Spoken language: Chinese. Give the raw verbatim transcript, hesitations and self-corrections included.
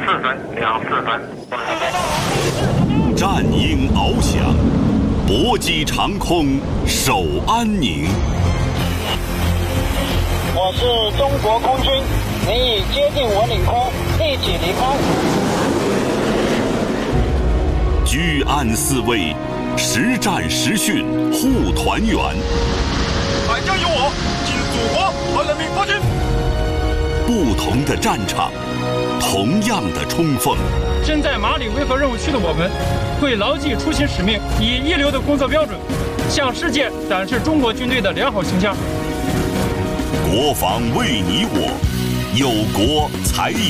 四分，两四分。 战鹰翱翔，搏击长空守安宁。 我是中国空军，你已接近我领空，立即离开。 居安思危，实战实训护团圆。 海疆有我，敬祖国和人民国军。 不同的战场，同样的冲锋。 身在马里维和任务区的我们，会牢记出勤使命，以一流的工作标准，向世界展示中国军队的良好形象。 国防为你我，有国才